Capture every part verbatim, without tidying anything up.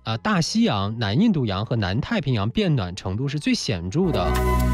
啊，大西洋、南印度洋和南太平洋变暖程度是最显著的。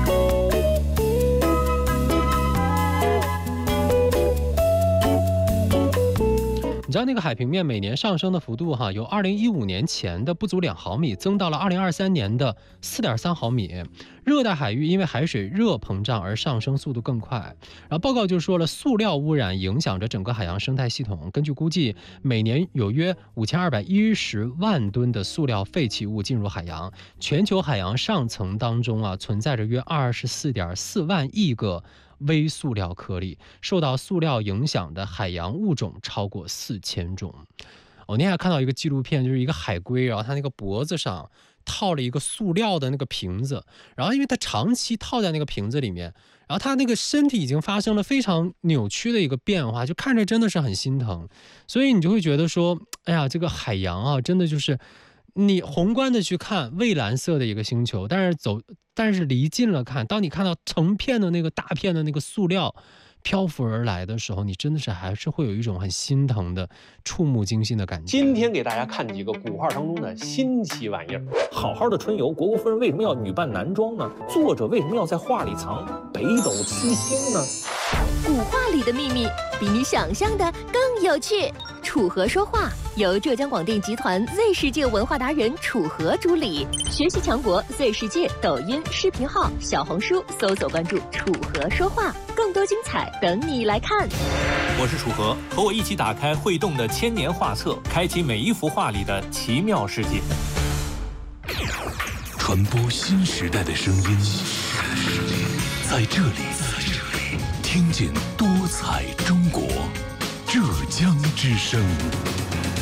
你知道那个海平面每年上升的幅度哈，由二零一五年前的不足两毫米，增到了二零二三年的四点三毫米。热带海域因为海水热膨胀而上升速度更快。然后报告就说了，塑料污染影响着整个海洋生态系统。根据估计，每年有约五千二百一十万吨的塑料废弃物进入海洋。全球海洋上层当中啊，存在着约二十四点四万亿个微塑料颗粒，受到塑料影响的海洋物种超过四千种。我那天还看到一个纪录片，就是一个海龟，然后它那个脖子上套了一个塑料的那个瓶子，然后因为它长期套在那个瓶子里面，然后它那个身体已经发生了非常扭曲的一个变化，就看着真的是很心疼。所以你就会觉得说，哎呀，这个海洋啊，真的就是你宏观的去看蔚蓝色的一个星球，但是走，但是离近了看，当你看到成片的那个大片的那个塑料漂浮而来的时候，你真的是还是会有一种很心疼的、触目惊心的感觉。 今天给大家看几个古画当中的新奇玩意儿。好好的春游，虢国夫人为什么要女扮男装呢？作者为什么要在画里藏北斗七星呢？ 古画里的秘密比你想象的更有趣。楚河说话由浙江广电集团 Z 世界文化达人楚河主理，学习强国 Z 世界抖音视频号、小红书搜索关注楚河说话，更多精彩等你来看。 我是楚河，和我一起打开会动的千年画册，开启每一幅画里的奇妙世界。 传播新时代的声音，在这里，听见多彩中国，浙江之声。